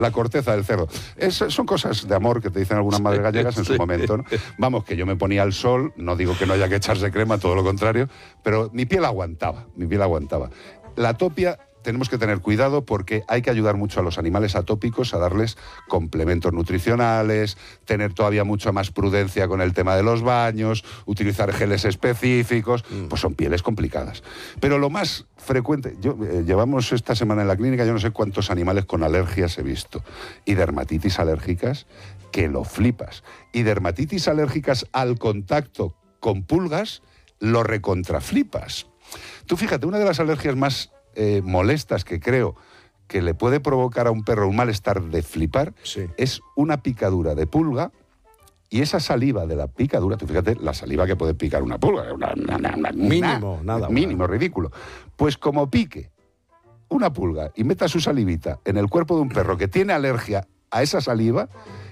La corteza del cerdo. Son cosas de amor que te dicen algunas madres gallegas en su momento, ¿no? Vamos, que yo me ponía al sol, no digo que no haya que echarse crema, todo lo contrario, pero mi piel aguantaba. La atopia, tenemos que tener cuidado porque hay que ayudar mucho a los animales atópicos a darles complementos nutricionales, tener todavía mucha más prudencia con el tema de los baños, utilizar geles específicos, pues son pieles complicadas. Pero lo más frecuente, llevamos esta semana en la clínica, yo no sé cuántos animales con alergias he visto, y dermatitis alérgicas que lo flipas, y dermatitis alérgicas al contacto con pulgas lo recontraflipas. Tú fíjate, una de las alergias más molestas que creo que le puede provocar a un perro un malestar de flipar, es una picadura de pulga, y esa saliva de la picadura, tú fíjate la saliva que puede picar una pulga, mínimo, ridículo. Pues como pique una pulga y meta su salivita en el cuerpo de un perro que tiene alergia a esa saliva,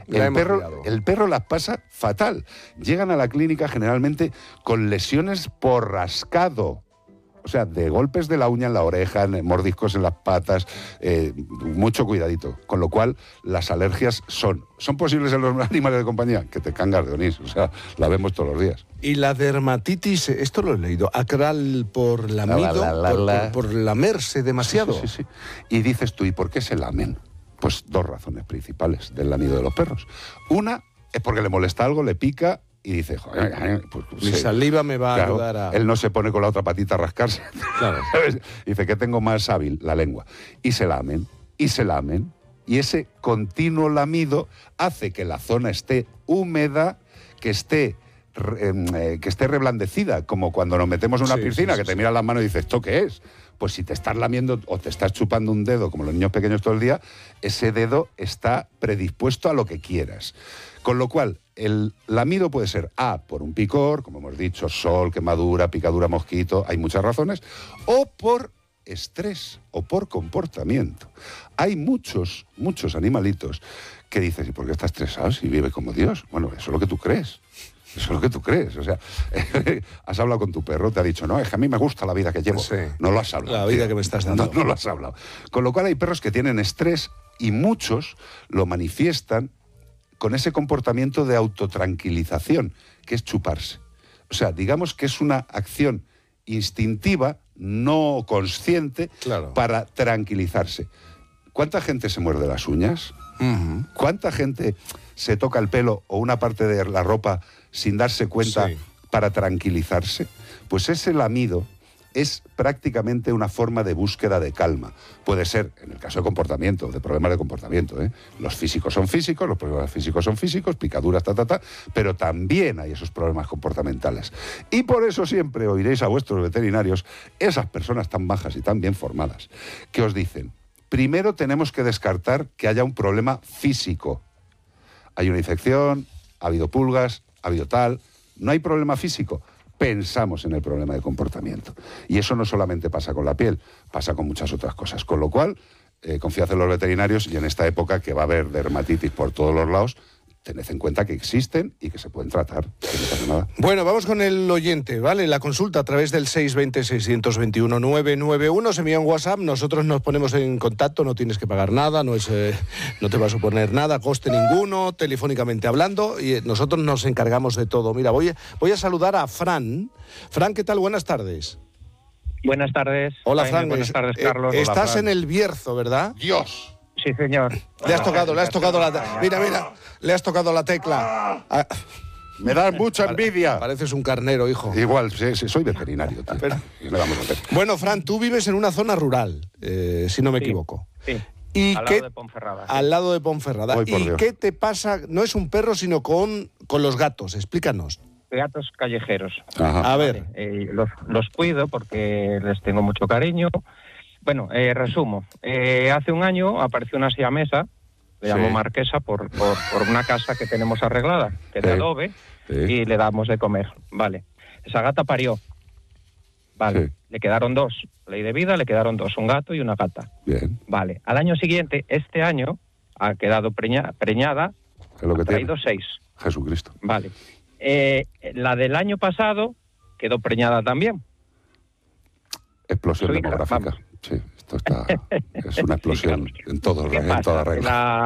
el perro las pasa fatal. Llegan a la clínica generalmente con lesiones por rascado. O sea, de golpes de la uña en la oreja, mordiscos en las patas, mucho cuidadito. Con lo cual, las alergias son posibles en los animales de compañía, que te cangas de onís, o sea, la vemos todos los días. Y la dermatitis, esto lo he leído, acral por lamido, por lamerse demasiado. Sí. Y dices tú, ¿y por qué se lamen? Pues dos razones principales del lamido de los perros. Una es porque le molesta algo, le pica, y dice, joder, pues, mi saliva me va a ayudar a... Él no se pone con la otra patita a rascarse. Claro. Dice, ¿qué tengo más hábil? La lengua. Y se lamen. Y ese continuo lamido hace que la zona esté húmeda, que esté reblandecida, como cuando nos metemos en una piscina, que te miras las manos y dices, ¿esto qué es? Pues si te estás lamiendo o te estás chupando un dedo, como los niños pequeños todo el día, ese dedo está predispuesto a lo que quieras. Con lo cual, el lamido puede ser por un picor, como hemos dicho, sol, quemadura, picadura, mosquito, hay muchas razones, o por estrés, o por comportamiento. Hay muchos animalitos que dices, ¿y por qué está estresado si vive como Dios? Bueno, eso es lo que tú crees. O sea, has hablado con tu perro, te ha dicho, no, es que a mí me gusta la vida que llevo. Sí. No lo has hablado. La vida que me estás dando. No lo has hablado. Con lo cual hay perros que tienen estrés y muchos lo manifiestan con ese comportamiento de autotranquilización, que es chuparse. O sea, digamos que es una acción instintiva, no consciente, para tranquilizarse. ¿Cuánta gente se muerde las uñas? Uh-huh. ¿Cuánta gente se toca el pelo o una parte de la ropa sin darse cuenta para tranquilizarse? Pues ese lamido es prácticamente una forma de búsqueda de calma. Puede ser, en el caso de comportamiento, de problemas de comportamiento, los físicos son físicos, los problemas físicos son físicos, picaduras, pero también hay esos problemas comportamentales. Y por eso siempre oiréis a vuestros veterinarios, esas personas tan bajas y tan bien formadas, que os dicen, primero tenemos que descartar que haya un problema físico. Hay una infección, ha habido pulgas, ha habido tal, no hay problema físico. Pensamos en el problema de comportamiento. Y eso no solamente pasa con la piel, pasa con muchas otras cosas. Con lo cual, confiad en los veterinarios y en esta época que va a haber dermatitis por todos los lados, tened en cuenta que existen y que se pueden tratar. Que no pasa nada. Bueno, vamos con el oyente, ¿vale? La consulta a través del 620-621-991. Se envía un WhatsApp, nosotros nos ponemos en contacto, no tienes que pagar nada, no te va a suponer nada, coste ninguno, telefónicamente hablando, y nosotros nos encargamos de todo. Mira, voy a saludar a Fran. Fran, ¿qué tal? Buenas tardes. Buenas tardes. Hola, Fran. Buenas tardes, Carlos. Estás Hola, en el Bierzo, ¿verdad? ¡Dios! Sí, señor. Le has tocado la... Mira, le has tocado la tecla. Me da mucha envidia. Pareces un carnero, hijo. Igual, sí, soy veterinario. Pero... ¿Qué le vamos a hacer? Bueno, Fran, tú vives en una zona rural, si no me equivoco. Sí. ¿Y al lado de Ponferrada. Al lado de Ponferrada. Ay, ¿Y qué te pasa? No es un perro, sino con los gatos. Explícanos. Gatos callejeros. Ajá. A ver. Los cuido porque les tengo mucho cariño. Bueno, resumo. Hace un año apareció una siamesa, le llamo Marquesa, por una casa que tenemos arreglada, que es de adobe, y le damos de comer. Vale. Esa gata parió. Vale. Le quedaron 2. Ley de vida, le quedaron 2, un gato y una gata. Bien. Vale. Al año siguiente, este año, ha quedado preñada, Es lo que ha traído 6. Jesucristo. Vale. La del año pasado quedó preñada también. Explosión demográfica. Sí, esto es una explosión en toda regla.